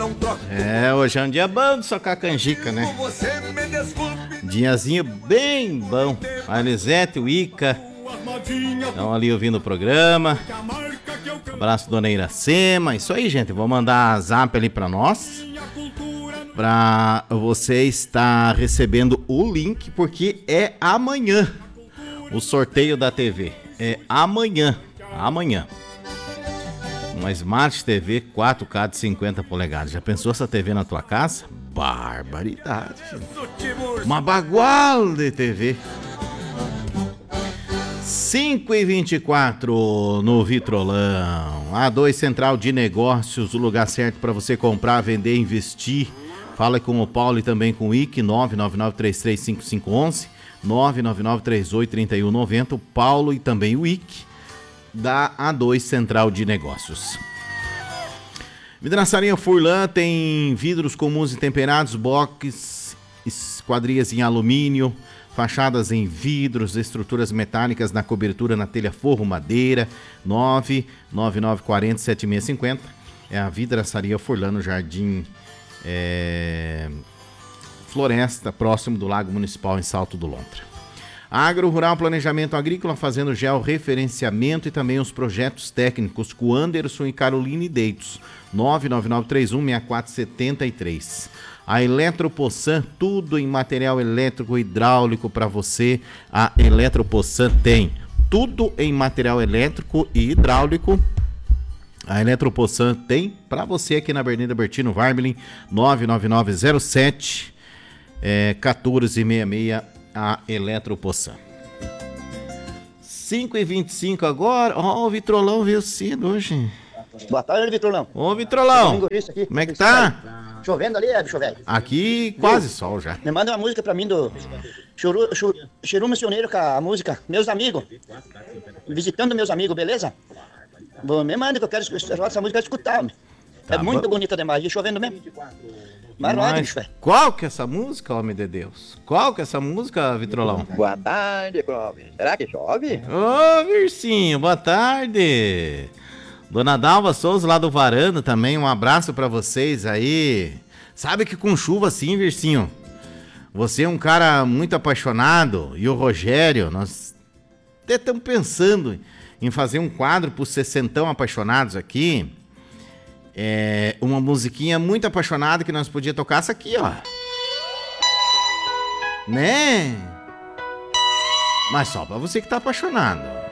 Hoje é um dia bom de socar canjica, né? Diazinho bem bom. A Elisete, o Ica estão ali ouvindo o programa. Abraço, dona Iracema. Isso aí, gente. Vou mandar a zap ali pra nós, pra você estar recebendo o link, porque é amanhã o sorteio da TV. É amanhã. Uma Smart TV 4K de 50 polegadas. Já pensou essa TV na tua casa? Barbaridade. Uma bagual de TV. 5h24 no Vitrolão. A2 Central de Negócios, o lugar certo para você comprar, vender, investir. Fala com o Paulo e também com o Ike, 999335511, 999383190. O Paulo e também o Ike, da A2 Central de Negócios. Vidraçaria Furlan tem vidros comuns e temperados, box, esquadrias em alumínio, fachadas em vidros, estruturas metálicas na cobertura, na telha forro, madeira. 99940-7650. É a Vidraçaria Furlan no Jardim Floresta, próximo do Lago Municipal, em Salto do Lontra. Agro Rural Planejamento Agrícola, fazendo georreferenciamento e também os projetos técnicos com Anderson e Caroline Deitos. 99931-6473. A Eletropoçan, tudo em material elétrico e hidráulico para você. A Eletropoçan tem tudo em material elétrico e hidráulico. A Eletropoçan tem para você aqui na Avenida Bertino Varmelin, 99907 1466, a Eletropoçan. 5h25 agora. Ó, o Vitrolão veio cedo hoje. Boa tarde, Vitrolão. Ô, Vitrolão, como é que tá? Chovendo ali, bicho velho? Aqui quase sol já. Me manda uma música pra mim do Chiru Missioneiro, com a música Meus Amigos. Visitando meus amigos, beleza? Me manda que eu quero essa música escutar, homem. Tá é muito bom. bonita demais, e chovendo mesmo. Mas qual que é essa música, homem de Deus? Qual que é essa música, Vitrolão? Boa tarde, Clóvis. Será que chove? Ô, Vircinho, boa tarde. Dona Dalva Souza, lá do Varanda também, um abraço pra vocês aí. Sabe que com chuva assim, Vircinho, você é um cara muito apaixonado, e o Rogério, nós até estamos pensando em fazer um quadro pros 60 apaixonados aqui. Uma musiquinha muito apaixonada que nós podíamos tocar essa aqui, ó. Né? Mas só pra você que tá apaixonado.